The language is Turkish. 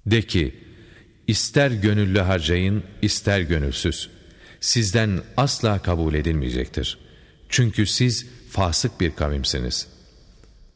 De ki, ister gönüllü harcayın, ister gönülsüz. Sizden asla kabul edilmeyecektir. Çünkü siz fasık bir kavimsiniz.''